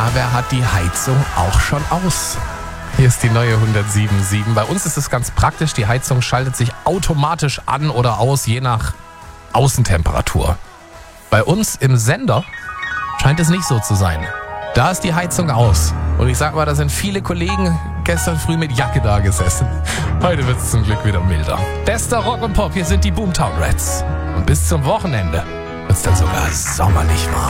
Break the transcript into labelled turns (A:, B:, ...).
A: Aber hat die Heizung auch schon aus? Hier ist die neue 107.7. Bei uns ist es ganz praktisch. Die Heizung schaltet sich automatisch an oder aus, je nach Außentemperatur. Bei uns im Sender scheint es nicht so zu sein. Da ist die Heizung aus. Und ich sag mal, da sind viele Kollegen gestern früh mit Jacke da gesessen. Heute wird es zum Glück wieder milder. Bester Rock und Pop, hier sind die Boomtown Rats. Und bis zum Wochenende wird es dann sogar sommerlich warm.